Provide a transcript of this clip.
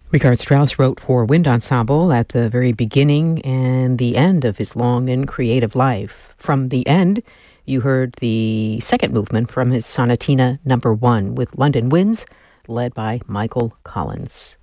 Richard Strauss wrote for wind ensemble at the very beginning and the end of his long and creative life. From the end, you heard the second movement from his Sonatina No. 1 with London Winds, led by Michael Collins.